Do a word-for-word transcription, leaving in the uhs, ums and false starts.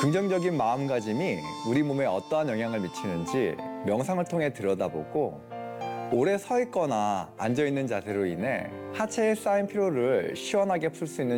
긍정적인 마음가짐이 우리 몸에 어떠한 영향을 미치는지 명상을 통해 들여다보고 오래 서 있거나 앉아 있는 자세로 인해 하체에 쌓인 피로를 시원하게 풀 수 있는